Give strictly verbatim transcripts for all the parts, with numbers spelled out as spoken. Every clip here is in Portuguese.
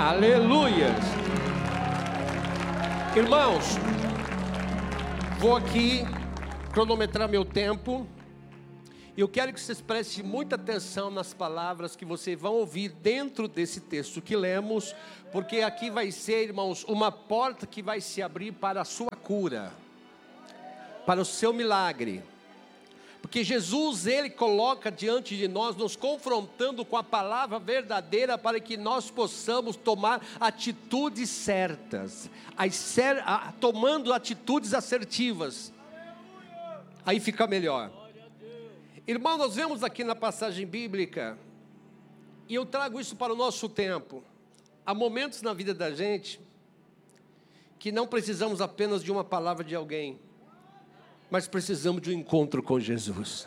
Aleluias. Irmãos, vou aqui cronometrar meu tempo. E eu quero que vocês prestem muita atenção nas palavras que vocês vão ouvir dentro desse texto que lemos, porque aqui vai ser, irmãos, uma porta que vai se abrir para a sua cura, para o seu milagre. Porque Jesus, Ele coloca diante de nós, nos confrontando com a palavra verdadeira, para que nós possamos tomar atitudes certas, tomando atitudes assertivas, aí fica melhor. Irmão, nós vemos aqui na passagem bíblica, e eu trago isso para o nosso tempo. Há momentos na vida da gente, que não precisamos apenas de uma palavra de alguém, mas precisamos de um encontro com Jesus.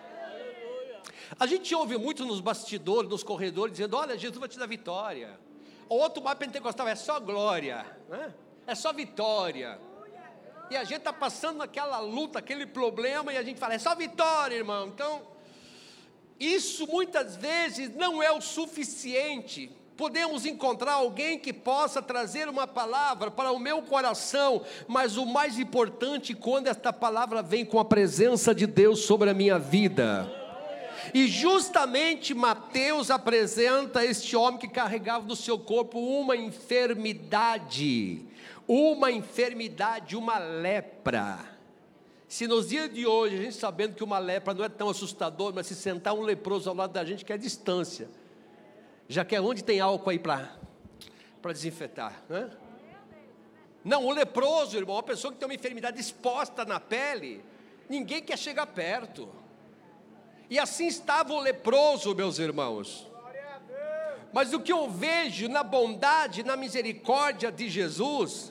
A gente ouve muito nos bastidores, nos corredores, dizendo: olha, Jesus vai te dar vitória. O outro mais pentecostal, é só glória, né? É só vitória. E a gente está passando naquela luta, aquele problema, e a gente fala: é só vitória, irmão. Então, isso muitas vezes não é o suficiente. Podemos encontrar alguém que possa trazer uma palavra para o meu coração, mas o mais importante, quando esta palavra vem com a presença de Deus sobre a minha vida. E justamente Mateus apresenta este homem que carregava no seu corpo uma enfermidade, uma enfermidade, uma lepra. Se nos dias de hoje, a gente sabendo que uma lepra não é tão assustador, mas se sentar um leproso ao lado da gente, que é distância, já que é onde tem álcool aí para para desinfetar, né? Não, o leproso, irmão, uma pessoa que tem uma enfermidade exposta na pele, ninguém quer chegar perto. E assim estava o leproso, meus irmãos. Mas o que eu vejo na bondade, na misericórdia de Jesus,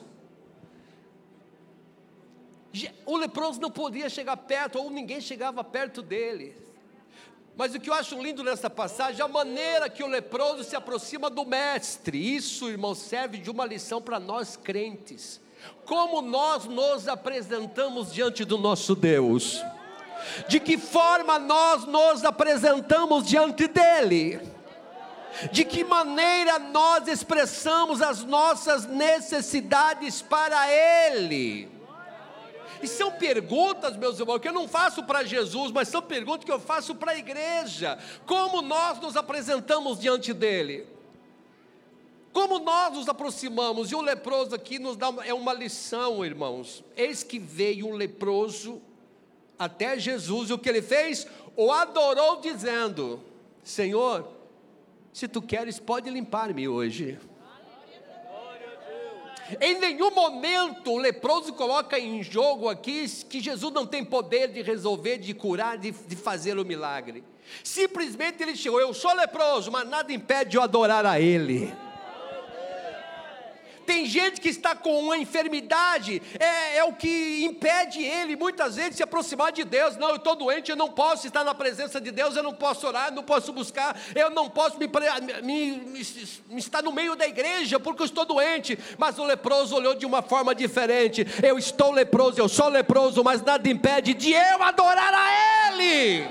o leproso não podia chegar perto, ou ninguém chegava perto dele. Mas o que eu acho lindo nessa passagem, a maneira que o leproso se aproxima do mestre. Isso, irmão, serve de uma lição para nós crentes. Como nós nos apresentamos diante do nosso Deus. De que forma nós nos apresentamos diante dele. De que maneira nós expressamos as nossas necessidades para ele. E são perguntas, meus irmãos, que eu não faço para Jesus, mas são perguntas que eu faço para a igreja. Como nós nos apresentamos diante dele? Como nós nos aproximamos? E o leproso aqui nos dá uma, é uma lição, irmãos. Eis que veio um leproso até Jesus, e o que ele fez? O adorou dizendo: Senhor, se tu queres, pode limpar-me hoje. Em nenhum momento o leproso coloca em jogo aqui que Jesus não tem poder de resolver, de curar, de, de fazer o milagre. Simplesmente ele chegou: eu sou leproso, mas nada impede de eu adorar a ele. Tem gente que está com uma enfermidade, é, é o que impede ele muitas vezes de se aproximar de Deus. Não, eu estou doente, eu não posso estar na presença de Deus, eu não posso orar, não posso buscar, eu não posso me, me, me, me estar no meio da igreja porque eu estou doente. Mas o leproso olhou de uma forma diferente: eu estou leproso, eu sou leproso, mas nada impede de eu adorar a ele.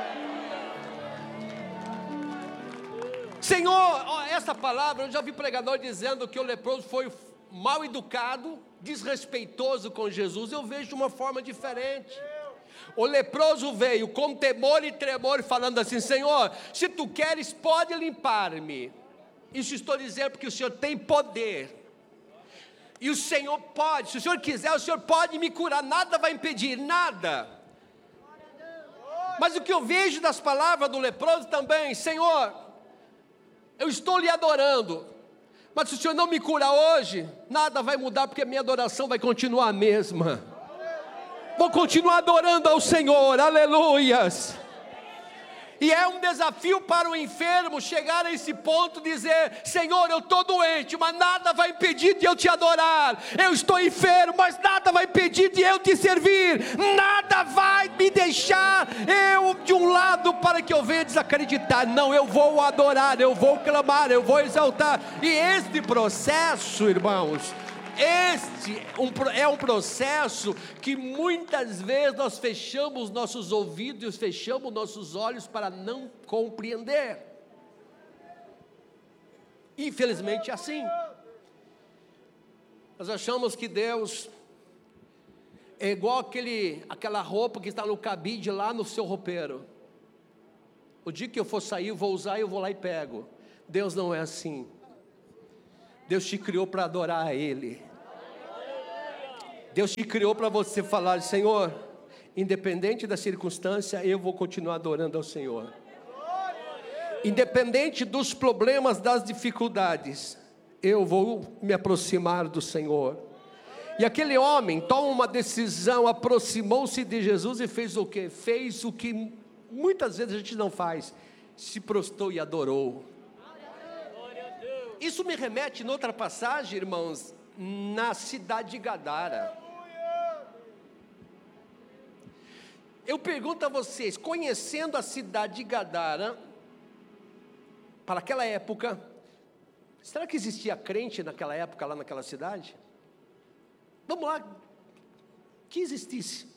Senhor, essa palavra, eu já vi pregador dizendo que o leproso foi mal educado, desrespeitoso com Jesus. Eu vejo de uma forma diferente. O leproso veio com temor e tremor, falando assim: Senhor, se tu queres, pode limpar-me. Isso estou dizendo porque o Senhor tem poder. E o Senhor pode, se o Senhor quiser, o Senhor pode me curar. Nada vai impedir, nada. Mas o que eu vejo das palavras do leproso também: Senhor, eu estou lhe adorando, mas se o Senhor não me curar hoje, nada vai mudar, porque a minha adoração vai continuar a mesma. Vou continuar adorando ao Senhor, aleluias. E é um desafio para o enfermo chegar a esse ponto, dizer: Senhor, eu estou doente, mas nada vai impedir de eu te adorar. Eu estou enfermo, mas nada vai impedir de eu te servir. Nada vai me deixar eu de um lado para que eu venha desacreditar. Não, eu vou adorar, eu vou clamar, eu vou exaltar. E este processo, irmãos, Este é um processo que muitas vezes nós fechamos nossos ouvidos, fechamos nossos olhos para não compreender. Infelizmente é assim. Nós achamos que Deus é igual aquele, aquela roupa que está no cabide lá no seu roupeiro. O dia que eu for sair, eu vou usar, eu vou lá e pego. Deus não é assim. Deus te criou para adorar a Ele. Deus te criou para você falar: Senhor, independente da circunstância, eu vou continuar adorando ao Senhor. Independente dos problemas, das dificuldades, eu vou me aproximar do Senhor. E aquele homem toma uma decisão, aproximou-se de Jesus e fez o quê? Fez o que muitas vezes a gente não faz: se prostrou e adorou. Isso me remete, em outra passagem, irmãos, na cidade de Gadara. Eu pergunto a vocês, conhecendo a cidade de Gadara, para aquela época, será que existia crente naquela época, lá naquela cidade? Vamos lá, que existisse.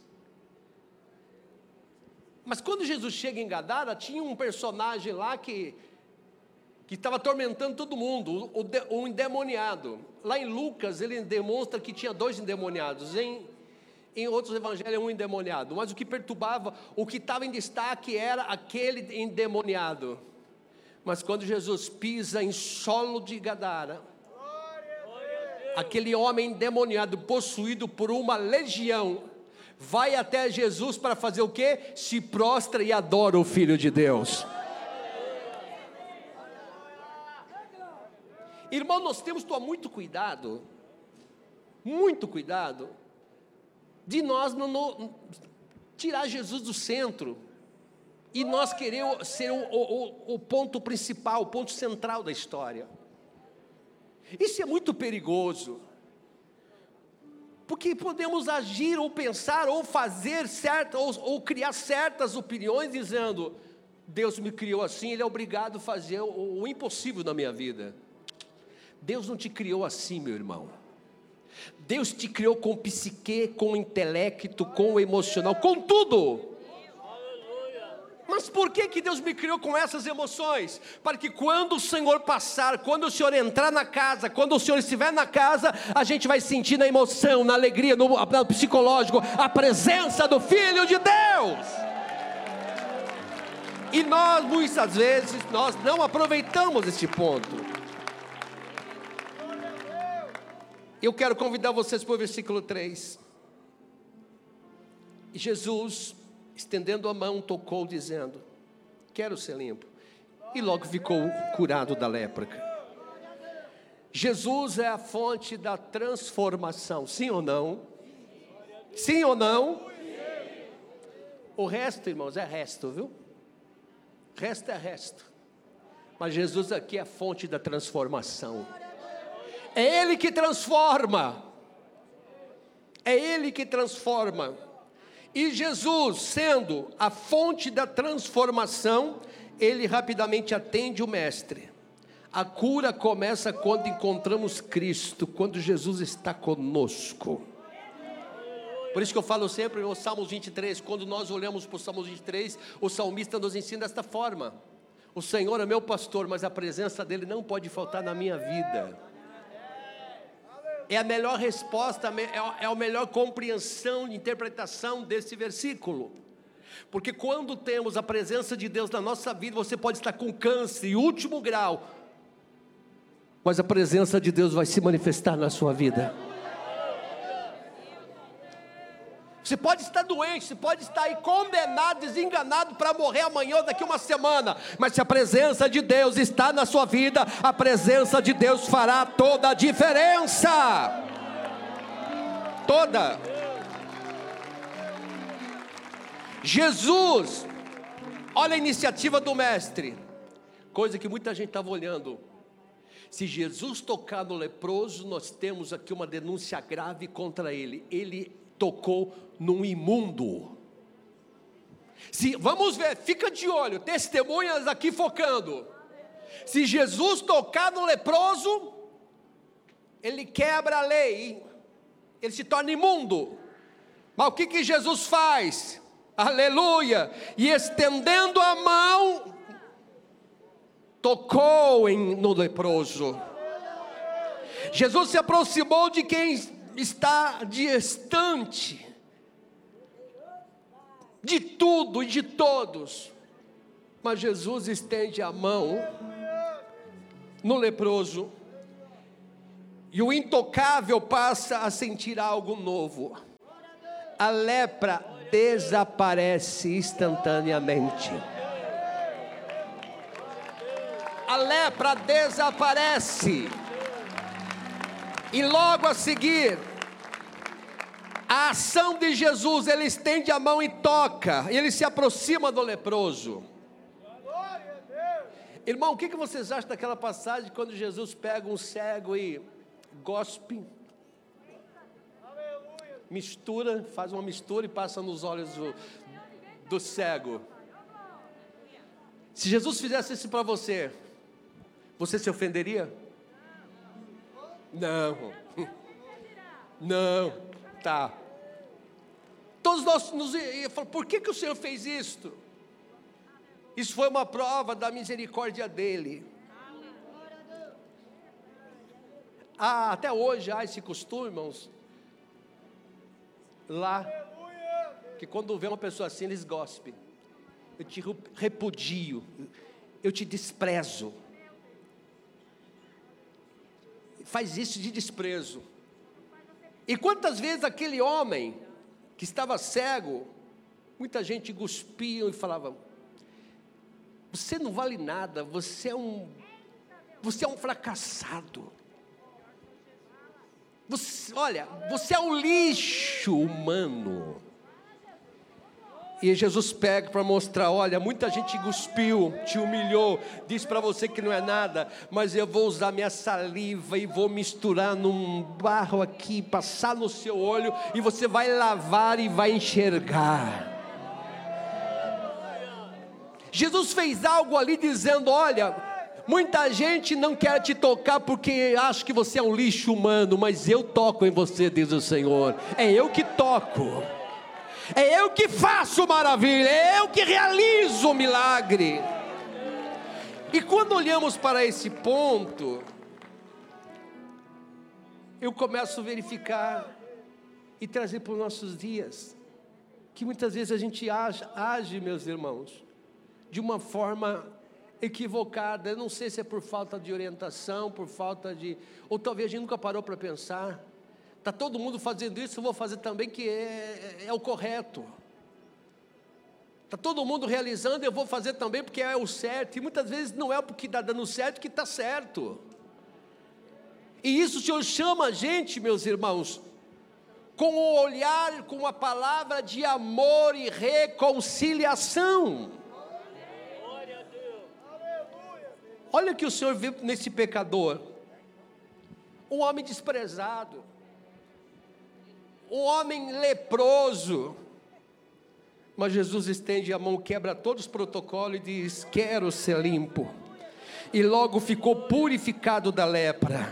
Mas quando Jesus chega em Gadara, tinha um personagem lá que que estava atormentando todo mundo, o, o, o endemoniado. Lá em Lucas, ele demonstra que tinha dois endemoniados. Em, em outros evangelhos, um endemoniado. Mas o que perturbava, o que estava em destaque era aquele endemoniado. Mas quando Jesus pisa em solo de Gadara, aquele homem endemoniado, possuído por uma legião, vai até Jesus para fazer o quê? Se prostra e adora o Filho de Deus. Irmão, nós temos que tomar muito cuidado, muito cuidado, de nós não, não tirar Jesus do centro, e nós querer ser o, o, o ponto principal, o ponto central da história. Isso é muito perigoso, porque podemos agir, ou pensar, ou fazer certas, ou, ou criar certas opiniões, dizendo: Deus me criou assim, Ele é obrigado a fazer o, o impossível na minha vida. Deus não te criou assim, meu irmão. Deus te criou com psique, com intelecto, com emocional, com tudo. Mas por que que Deus me criou com essas emoções? Para que quando o Senhor passar, quando o Senhor entrar na casa, quando o Senhor estiver na casa, a gente vai sentir na emoção, na alegria, no, no psicológico, a presença do Filho de Deus. E nós, muitas vezes, nós não aproveitamos esse ponto. Eu quero convidar vocês para o versículo três. E Jesus, estendendo a mão, tocou, dizendo: quero ser limpo. E logo ficou curado da lepra. Jesus é a fonte da transformação, sim ou não? Sim ou não? O resto, irmãos, é resto, viu? Resto é resto. Mas Jesus aqui é a fonte da transformação. É Ele que transforma, é Ele que transforma, e Jesus, sendo a fonte da transformação, Ele rapidamente atende o Mestre. A cura começa quando encontramos Cristo, quando Jesus está conosco. Por isso que eu falo sempre no Salmos vinte e três, quando nós olhamos para o Salmos vinte e três, o salmista nos ensina desta forma: o Senhor é meu pastor, mas a presença dEle não pode faltar na minha vida. É a melhor resposta, é a melhor compreensão, interpretação desse versículo. Porque quando temos a presença de Deus na nossa vida, você pode estar com câncer em último grau, mas a presença de Deus vai se manifestar na sua vida. Você pode estar doente, você pode estar aí condenado, desenganado para morrer amanhã ou daqui uma semana, mas se a presença de Deus está na sua vida, a presença de Deus fará toda a diferença. Toda. Jesus, olha a iniciativa do Mestre, coisa que muita gente estava olhando. Se Jesus tocar no leproso, nós temos aqui uma denúncia grave contra ele. Ele tocou num imundo. Se, vamos ver, fica de olho, testemunhas aqui focando. Se Jesus tocar no leproso, ele quebra a lei, ele se torna imundo. Mas o que que Jesus faz? Aleluia! E estendendo a mão, tocou em, no leproso. Jesus se aproximou de quem está distante de tudo e de todos, mas Jesus estende a mão no leproso, e o intocável passa a sentir algo novo. A lepra desaparece instantaneamente. A lepra desaparece. E logo a seguir, a ação de Jesus, ele estende a mão e toca, e ele se aproxima do leproso. Irmão, o que vocês acham daquela passagem quando Jesus pega um cego e gospe, mistura, faz uma mistura e passa nos olhos do, do cego? Se Jesus fizesse isso para você, você se ofenderia? Não, não, tá. Todos nós nos falamos, por que que o Senhor fez isto? Isso foi uma prova da misericórdia dEle. Ah, até hoje há esse costume, irmãos, lá, que quando vê uma pessoa assim, eles gospem. Eu te repudio, eu te desprezo. Faz isso de desprezo. E quantas vezes aquele homem que estava cego, muita gente cuspia e falava: você não vale nada, você é um, você é um fracassado. Você, olha, você é um lixo humano. E Jesus pega para mostrar: olha, muita gente cuspiu, te humilhou, disse para você que não é nada, mas eu vou usar minha saliva e vou misturar num barro aqui, passar no seu olho, e você vai lavar e vai enxergar. Jesus fez algo ali dizendo: olha, muita gente não quer te tocar porque acha que você é um lixo humano, mas eu toco em você, diz o Senhor. É eu que toco. É eu que faço maravilha, é eu que realizo o milagre. E quando olhamos para esse ponto, eu começo a verificar e trazer para os nossos dias, que muitas vezes a gente age, age, meus irmãos, de uma forma equivocada. Eu não sei se é por falta de orientação, por falta de... ou talvez a gente nunca parou para pensar. Está todo mundo fazendo isso, eu vou fazer também, que é, é, é o correto. Está todo mundo realizando, eu vou fazer também porque é o certo. E muitas vezes não é porque está dando certo que está certo. E isso o Senhor chama a gente, meus irmãos, com o olhar, com a palavra de amor e reconciliação. Olha o que o Senhor vê nesse pecador: um homem desprezado, um homem leproso, mas Jesus estende a mão, quebra todos os protocolos e diz: quero ser limpo, e logo ficou purificado da lepra.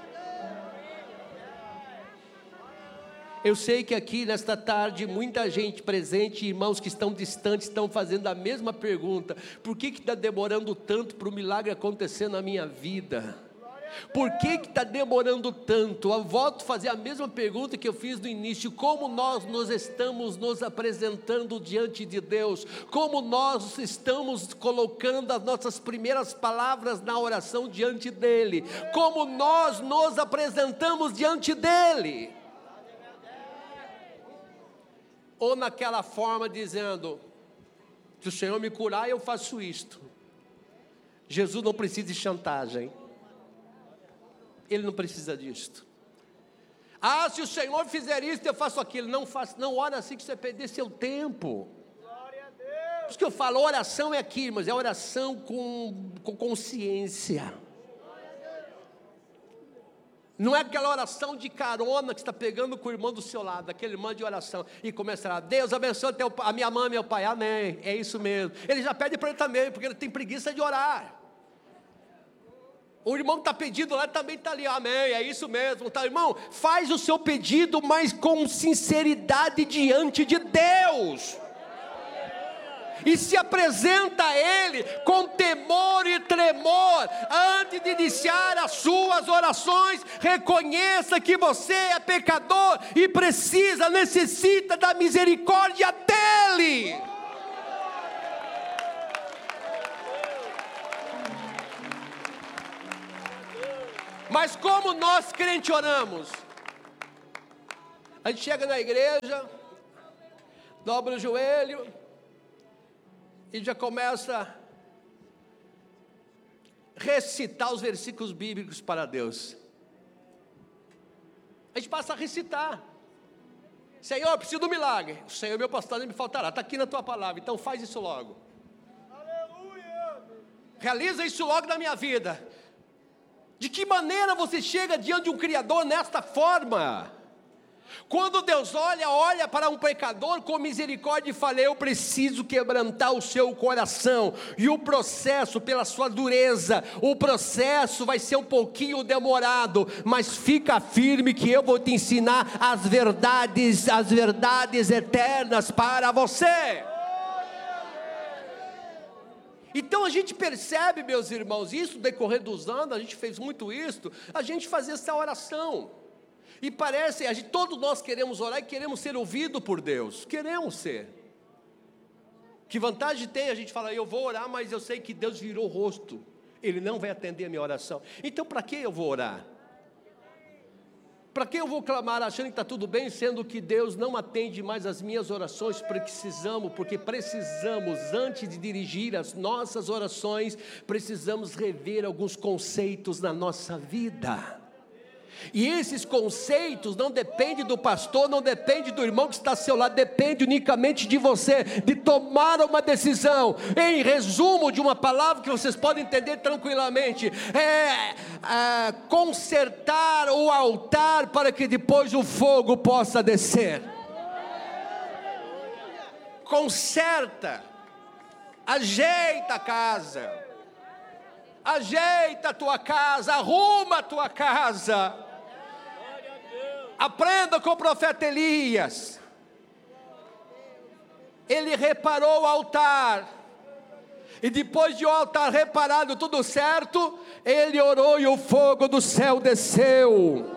Eu sei que aqui nesta tarde, muita gente presente, irmãos que estão distantes, estão fazendo a mesma pergunta: por que que está demorando tanto para o milagre acontecer na minha vida? Por que que está demorando tanto? Eu volto a fazer a mesma pergunta que eu fiz no início: como nós nos estamos nos apresentando diante de Deus? Como nós estamos colocando as nossas primeiras palavras na oração diante dEle? Como nós nos apresentamos diante dEle? Ou naquela forma dizendo: se o Senhor me curar, eu faço isto. Jesus não precisa de chantagem. Ele não precisa disto. Ah, se o Senhor fizer isso, eu faço aquilo. Não faça, não ora assim que você perder seu tempo. Por isso que eu falo, oração é aqui, mas é oração com, com consciência. Não é aquela oração de carona que está pegando com o irmão do seu lado, aquele irmão de oração, e começará: Deus abençoe teu, a minha mãe e meu pai, amém, é isso mesmo. Ele já pede para ele também, porque ele tem preguiça de orar. O irmão que está pedindo lá também está ali, amém, é isso mesmo. Tá, irmão, faz o seu pedido, mas com sinceridade diante de Deus. e se apresenta a Ele com temor e tremor. Antes de iniciar as suas orações, reconheça que você é pecador e precisa, necessita da misericórdia dEle. Mas como nós crentes oramos? A gente chega na igreja, dobra o joelho e já começa a recitar os versículos bíblicos para Deus. A gente passa a recitar: Senhor, eu preciso de um milagre. O Senhor, meu pastor, não me faltará. Está aqui na tua palavra, então faz isso logo. Aleluia. Realiza isso logo na minha vida. De que maneira você chega diante de um Criador nesta forma? Quando Deus olha, olha para um pecador com misericórdia e fala: eu preciso quebrantar o seu coração. E o processo, pela sua dureza, o processo vai ser um pouquinho demorado, mas fica firme que eu vou te ensinar as verdades, as verdades eternas para você. Então a gente percebe, meus irmãos, isso no decorrer dos anos, a gente fez muito isso, a gente fazia essa oração, e parece, a gente, todos nós queremos orar e queremos ser ouvidos por Deus, queremos ser. Que vantagem tem a gente falar: eu vou orar, mas eu sei que Deus virou o rosto, Ele não vai atender a minha oração, então para que eu vou orar? Para que eu vou clamar achando que está tudo bem, sendo que Deus não atende mais as minhas orações? Precisamos, porque precisamos, antes de dirigir as nossas orações, precisamos rever alguns conceitos na nossa vida. E esses conceitos não dependem do pastor, não depende do irmão que está ao seu lado, depende unicamente de você, de tomar uma decisão. Em resumo de uma palavra que vocês podem entender tranquilamente, é, é consertar o altar para que depois o fogo possa descer. Conserta, ajeita a casa, ajeita a tua casa, arruma a tua casa. Aprenda com o profeta Elias. Ele reparou o altar, e depois de o altar reparado, tudo certo, ele orou e o fogo do céu desceu.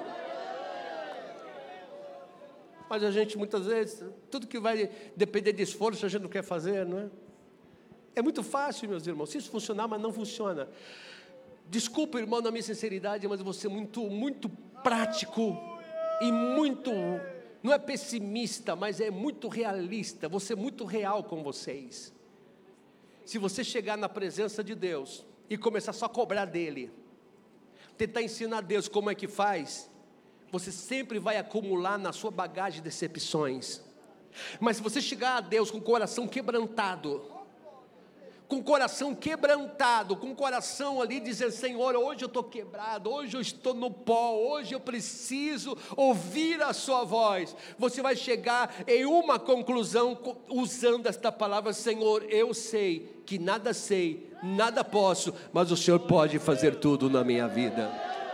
Mas a gente muitas vezes, tudo que vai depender de esforço, a gente não quer fazer, não é? É muito fácil, meus irmãos, se isso funcionar, mas não funciona. Desculpa, irmão, na minha sinceridade, mas eu vou ser muito, muito prático e muito, não é pessimista, mas é muito realista. Vou ser muito real com vocês. Se você chegar na presença de Deus e começar só a cobrar dele, tentar ensinar a Deus como é que faz, você sempre vai acumular na sua bagagem decepções. Mas se você chegar a Deus com o coração quebrantado, com o coração quebrantado, com o coração ali dizendo: Senhor, hoje eu estou quebrado, hoje eu estou no pó, hoje eu preciso ouvir a sua voz, você vai chegar em uma conclusão usando esta palavra: Senhor, eu sei que nada sei, nada posso, mas o Senhor pode fazer tudo na minha vida.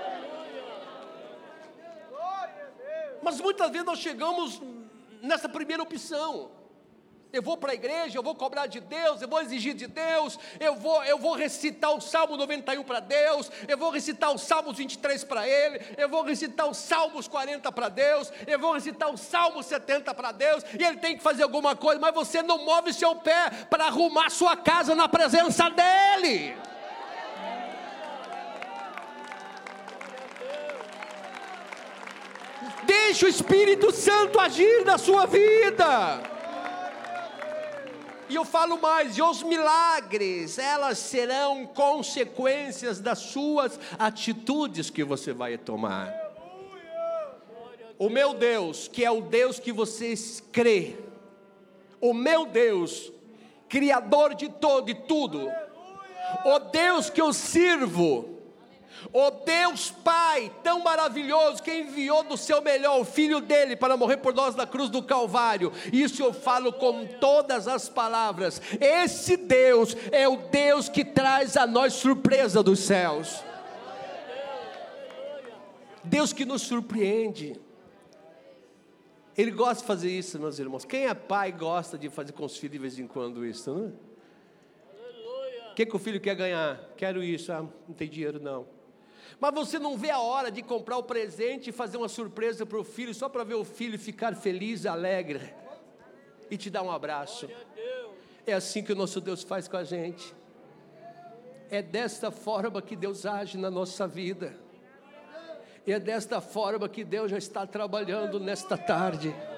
Mas muitas vezes nós chegamos nessa primeira opção: eu vou para a igreja, eu vou cobrar de Deus, eu vou exigir de Deus, eu vou, eu vou recitar o Salmo noventa e um para Deus, eu vou recitar os Salmos vinte e três para Ele, eu vou recitar os Salmos quarenta para Deus, eu vou recitar os Salmos setenta para Deus, e Ele tem que fazer alguma coisa, mas você não move seu pé para arrumar sua casa na presença dEle. Deixe o Espírito Santo agir na sua vida. E eu falo mais, e os milagres, elas serão consequências das suas atitudes que você vai tomar. O meu Deus, que é o Deus que vocês crê, o meu Deus, Criador de todo e tudo, o Deus que eu sirvo, o Deus Pai tão maravilhoso, que enviou do seu melhor o Filho dele para morrer por nós na cruz do Calvário, isso eu falo com todas as palavras. Esse Deus é o Deus que traz a nós surpresa dos céus, Deus que nos surpreende. Ele gosta de fazer isso, meus irmãos. Quem é pai gosta de fazer com os filhos de vez em quando isso, não é? O que, que o filho quer ganhar? Quero isso. Ah, não tem dinheiro não. Mas você não vê a hora de comprar o presente e fazer uma surpresa para o filho, só para ver o filho ficar feliz, alegre e te dar um abraço. É assim que o nosso Deus faz com a gente. É desta forma que Deus age na nossa vida. E é desta forma que Deus já está trabalhando nesta tarde.